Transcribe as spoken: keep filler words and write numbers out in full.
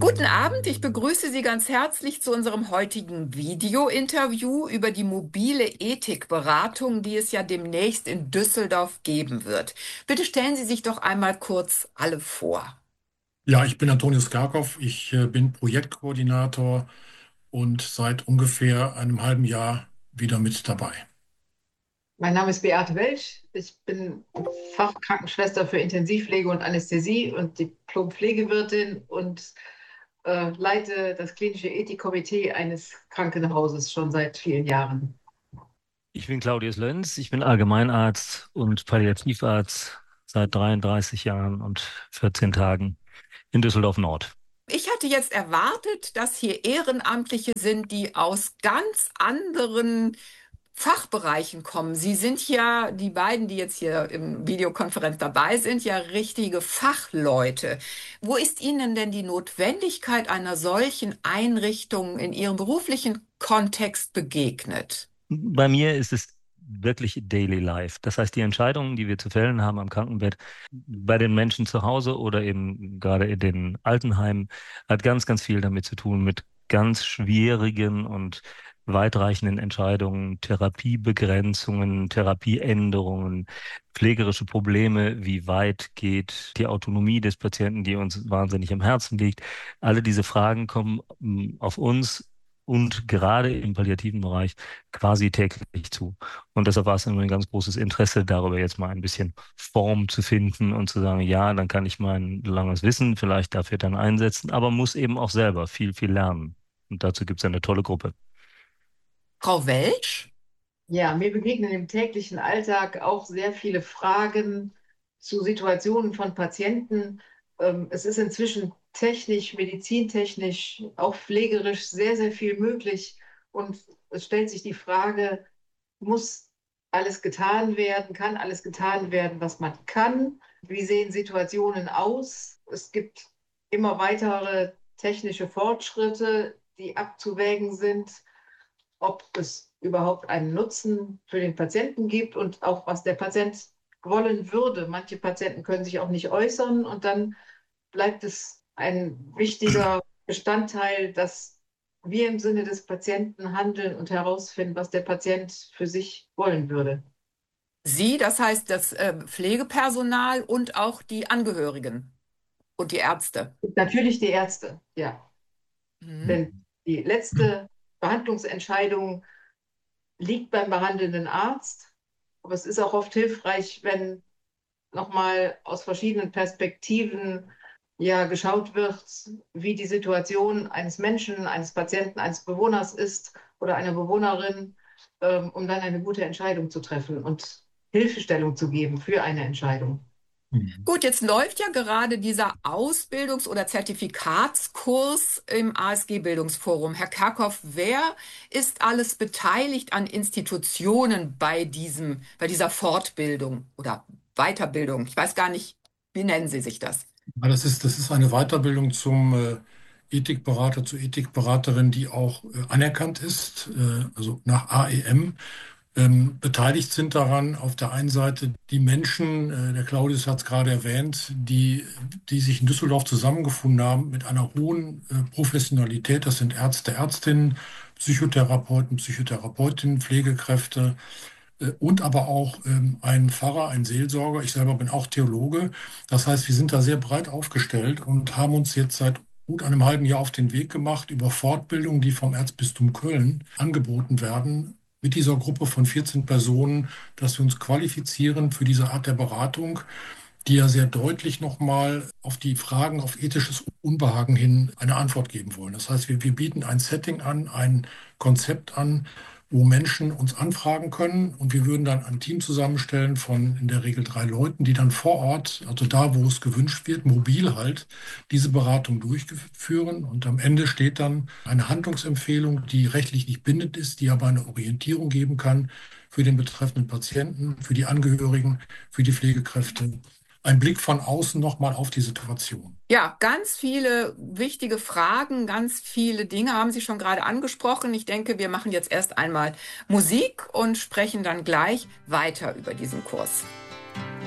Guten Abend, ich begrüße Sie ganz herzlich zu unserem heutigen Video-Interview über die mobile Ethikberatung, die es ja demnächst in Düsseldorf geben wird. Bitte stellen Sie sich doch einmal kurz alle vor. Ja, ich bin Antonius Karkow. Ich äh, bin Projektkoordinator und seit ungefähr einem halben Jahr wieder mit dabei. Mein Name ist Beate Welsch. Ich bin Fachkrankenschwester für Intensivpflege und Anästhesie und Diplom-Pflegewirtin und äh, leite das klinische Ethikkomitee eines Krankenhauses schon seit vielen Jahren. Ich bin Claudius Lenz, ich bin Allgemeinarzt und Palliativarzt seit dreiunddreißig Jahren und vierzehn Tagen in Düsseldorf Nord. Ich hatte jetzt erwartet, dass hier Ehrenamtliche sind, die aus ganz anderen Fachbereichen kommen. Sie sind ja, die beiden, die jetzt hier im Videokonferenz dabei sind, ja richtige Fachleute. Wo ist Ihnen denn die Notwendigkeit einer solchen Einrichtung in Ihrem beruflichen Kontext begegnet? Bei mir ist es wirklich Daily Life. Das heißt, die Entscheidungen, die wir zu fällen haben am Krankenbett, bei den Menschen zu Hause oder eben gerade in den Altenheimen, hat ganz, ganz viel damit zu tun, mit ganz schwierigen und weitreichenden Entscheidungen, Therapiebegrenzungen, Therapieänderungen, pflegerische Probleme, wie weit geht die Autonomie des Patienten, die uns wahnsinnig am Herzen liegt. Alle diese Fragen kommen mm, auf uns und gerade im palliativen Bereich quasi täglich zu. Und deshalb war es immer ein ganz großes Interesse, darüber jetzt mal ein bisschen Form zu finden und zu sagen, ja, dann kann ich mein langes Wissen vielleicht dafür dann einsetzen, aber muss eben auch selber viel, viel lernen. Und dazu gibt es eine tolle Gruppe. Frau Welsch? Ja, mir begegnen im täglichen Alltag auch sehr viele Fragen zu Situationen von Patienten. Ähm, es ist inzwischen technisch, medizintechnisch, auch pflegerisch sehr, sehr viel möglich. Und es stellt sich die Frage, muss alles getan werden? Kann alles getan werden, was man kann? Wie sehen Situationen aus? Es gibt immer weitere technische Fortschritte, die abzuwägen sind, ob es überhaupt einen Nutzen für den Patienten gibt und auch was der Patient wollen würde. Manche Patienten können sich auch nicht äußern und dann bleibt es ein wichtiger Bestandteil, dass wir im Sinne des Patienten handeln und herausfinden, was der Patient für sich wollen würde. Sie, das heißt das äh, Pflegepersonal und auch die Angehörigen und die Ärzte. Und natürlich die Ärzte, ja. Mhm. Denn die letzte Behandlungsentscheidung liegt beim behandelnden Arzt. Aber es ist auch oft hilfreich, wenn nochmal aus verschiedenen Perspektiven ja geschaut wird, wie die Situation eines Menschen, eines Patienten, eines Bewohners ist oder einer Bewohnerin, ähm, um dann eine gute Entscheidung zu treffen und Hilfestellung zu geben für eine Entscheidung. Mhm. Gut, jetzt läuft ja gerade dieser Ausbildungs- oder Zertifikatskurs im A S G-Bildungsforum. Herr Kerkhoff, wer ist alles beteiligt an Institutionen bei diesem, bei dieser Fortbildung oder Weiterbildung? Ich weiß gar nicht, wie nennen Sie sich das? Ja, das ist, das ist eine Weiterbildung zum äh, Ethikberater, zur Ethikberaterin, die auch äh, anerkannt ist, äh, also nach A E M. Ähm, beteiligt sind daran auf der einen Seite die Menschen, äh, der Claudius hat es gerade erwähnt, die, die sich in Düsseldorf zusammengefunden haben mit einer hohen äh, Professionalität. Das sind Ärzte, Ärztinnen, Psychotherapeuten, Psychotherapeutinnen, Pflegekräfte äh, und aber auch ähm, ein Pfarrer, ein Seelsorger. Ich selber bin auch Theologe. Das heißt, wir sind da sehr breit aufgestellt und haben uns jetzt seit gut einem halben Jahr auf den Weg gemacht über Fortbildungen, die vom Erzbistum Köln angeboten werden, mit dieser Gruppe von vierzehn Personen, dass wir uns qualifizieren für diese Art der Beratung, die ja sehr deutlich nochmal auf die Fragen auf ethisches Unbehagen hin eine Antwort geben wollen. Das heißt, wir, wir bieten ein Setting an, ein Konzept an, wo Menschen uns anfragen können und wir würden dann ein Team zusammenstellen von in der Regel drei Leuten, die dann vor Ort, also da, wo es gewünscht wird, mobil halt, diese Beratung durchführen und am Ende steht dann eine Handlungsempfehlung, die rechtlich nicht bindend ist, die aber eine Orientierung geben kann für den betreffenden Patienten, für die Angehörigen, für die Pflegekräfte. Ein Blick von außen nochmal auf die Situation. Ja, ganz viele wichtige Fragen, ganz viele Dinge haben Sie schon gerade angesprochen. Ich denke, wir machen jetzt erst einmal Musik und sprechen dann gleich weiter über diesen Kurs.